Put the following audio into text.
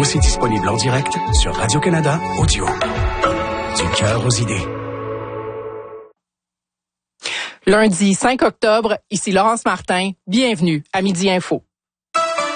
Aussi disponible en direct sur Radio-Canada Audio. Du cœur aux idées. Lundi 5 octobre, ici Laurence Martin. Bienvenue à Midi Info.